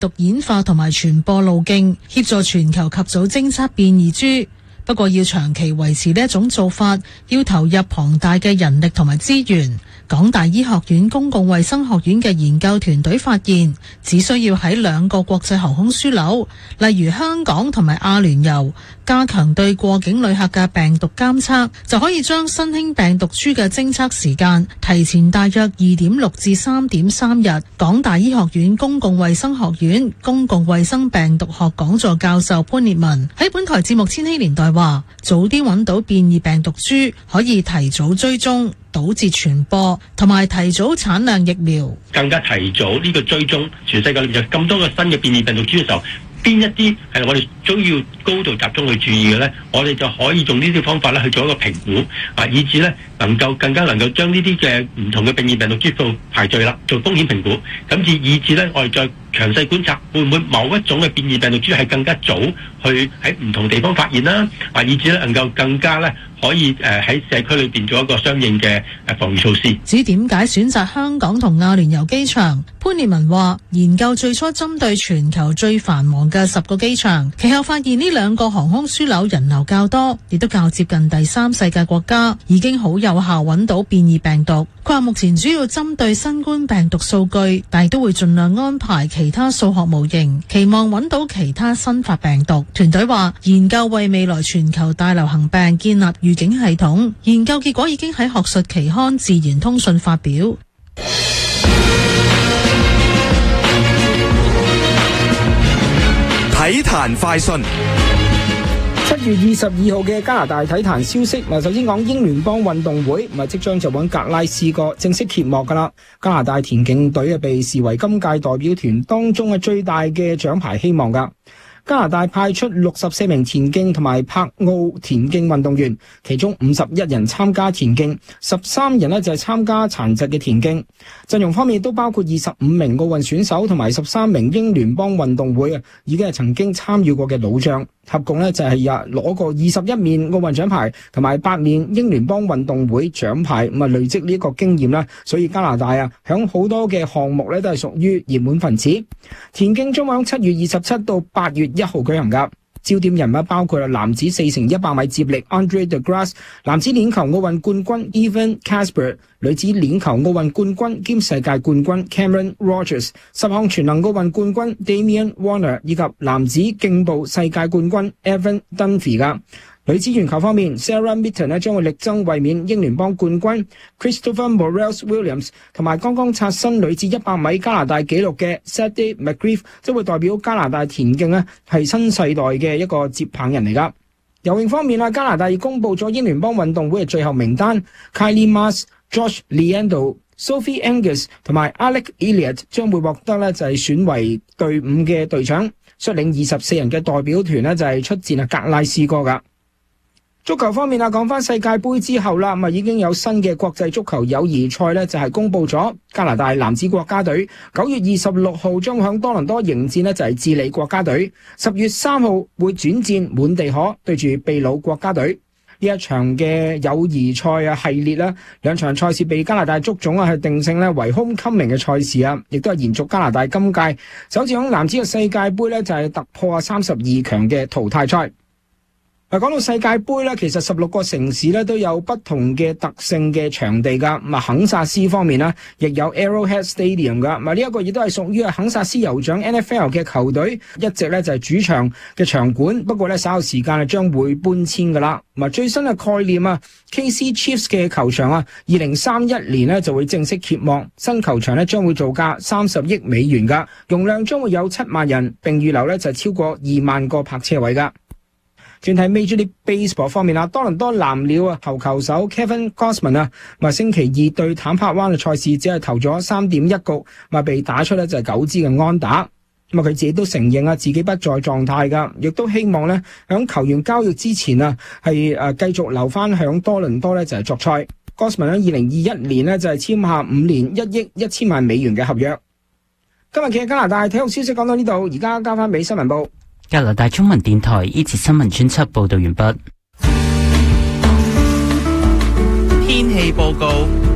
毒演化同埋傳播路徑，協助全球及早偵測變異株。不過要長期維持呢一種做法，要投入龐大嘅人力同埋資源。港大醫學院公共衛生學院嘅研究團隊發現，只需要喺2個國際航空樞紐，例如香港同埋阿聯酋，加強對過境旅客嘅病毒監測，就可以將新興病毒株嘅偵測時間提前大約 2.6 至 3.3 日。港大醫學院公共衛生學院公共衛生病毒學講座教授潘烈文喺本台節目《千禧年代》話，早啲揾到變異病毒株，可以提早追蹤，堵截傳播，同埋提早產量疫苗， 更加提早呢個追蹤。全世界裏面有咁多個新嘅變異病毒株嘅時候，邊一啲係我哋需要高度集中去注意嘅呢？我哋就可以用呢啲方法咧去做一個評估，以至呢能夠更加能夠將呢啲嘅唔同嘅變異病毒株數排序啦，做風險評估，咁以至呢我哋再詳細觀察會唔會某一種嘅變異病毒株係更加早去喺唔同地方發現啦，以至呢能夠更加呢可以喺社區裏邊做一個相應嘅防禦措施。 至於點解選擇香港同阿聯酋機場，潘烈文話研究最初針對全球最繁忙嘅10個機場，其後發現呢2個航空樞紐人流較多，亦都較接近第三世界國家，已經好有效揾到變異病毒。佢話目前主要針對新冠病毒數據，但係都會盡量安排其他數學模型，期望揾到其他新發病毒。團隊話研究為未來全球大流行病建立預警系統，研究結果已經喺學術期刊《自然通訊》發表。 體壇快訊。 7月22號嘅加拿大體壇消息，首先講英聯邦運動會，即將就揾格拉斯哥正式揭幕噶啦。加拿大田徑隊被視為今屆代表團當中最大嘅獎牌希望噶。加拿大派出64名田徑同埋柏奧田徑運動員，其中51人參加田徑，13人就係參加殘疾嘅田徑。陣容方面亦都包括25名奧運選手同埋13名英聯邦運動會已經係曾經參與過嘅老將，合共就係攞過21面奧運獎牌同埋8面英聯邦運動會獎牌，累積呢個經驗啦。所以加拿大響好多嘅項目都係屬於熱門分子。田徑將喺7月27到8月1號舉行噶。焦點人物包括男子4x100米接力 Andre De Grasse、男子鏈球奧運冠軍 Evan Casper、女子鏈球奧運冠軍兼世界冠軍 Cameron Rogers、10項全能奧運冠軍 Damian Warner 以及男子競步世界冠軍 Evan Dunphy 噶。女子鉛球方面 ，Sarah Mitton 將會力爭衛冕英聯邦冠軍 ，Christopher Morales-Williams 同埋剛剛刷新女子100米加拿大紀錄嘅 Sadie McGriff 將會代表加拿大田徑係新世代嘅一個接棒人嚟噶。游泳方面加拿大已公布咗英聯邦運動會嘅最後名單 ，Kylie Masse、Josh Leandro、Sophie Angus 同埋 Alec Elliott 將會獲得就係選為隊伍嘅隊長，率領24人嘅代表團就係出戰格拉斯哥噶。足球方面講翻世界盃之後啦，已經有新嘅國際足球友誼賽就係公布咗。加拿大男子國家隊9月26號將會響多倫多迎戰就係智利國家隊，10月3號會轉戰滿地可對住秘魯國家隊。呢一場嘅友誼賽系列啦，2場賽事被加拿大足總係定性為 homecoming 嘅賽事亦都係延續加拿大今屆首次響男子嘅世界盃就係突破32強嘅淘汰賽。講到世界盃其實16個城市都有不同嘅特性嘅場地噶。肯薩斯方面亦有 Arrowhead Stadium 噶。呢一個亦都係屬於肯薩斯酋長 NFL 嘅球隊，一直就係主場嘅場館，不過稍後時間將會搬遷噶啦。最新嘅概念KC Chiefs 嘅球場2031年就會正式揭幕，新球場將會造價30億美元噶，容量將會有7萬人，並預留就超過2萬個泊車位噶。轉睇 Major League Baseball 方面多倫多藍鳥投球手 Kevin Gausman 星期二對坦帕灣嘅賽事只係投咗3.1局，被打出就係9支嘅安打。佢自己都承認自己不在狀態噶，亦都希望響球員交易之前係繼續留翻響多倫多就係作賽。Gausman 喺2021年就係簽下5年1億1千萬美元嘅合約。今日嘅加拿大體育消息講到呢度，而家交翻俾新聞部。 加拿大中文電台呢節新聞專輯報道完畢。 天氣報告。